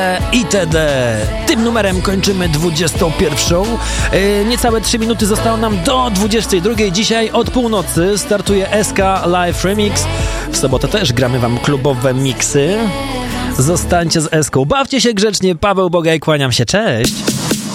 itd. Tym numerem kończymy 21. Niecałe 3 minuty zostało nam do 22. Dzisiaj od północy startuje SK Live Remix. W sobotę też gramy wam klubowe miksy. Zostańcie z Eską. Bawcie się grzecznie. Paweł Bogaj, kłaniam się. Cześć.